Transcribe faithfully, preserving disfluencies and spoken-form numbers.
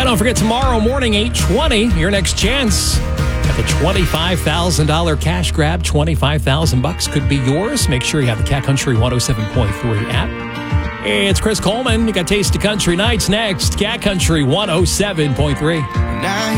don't forget, tomorrow morning, eight twenty, your next chance at the twenty-five thousand dollars cash grab. twenty-five thousand bucks could be yours. Make sure you have the Cat Country one oh seven point three app. It's Chris Coleman. You got Taste of Country Nights next. Cat Country one oh seven point three. Now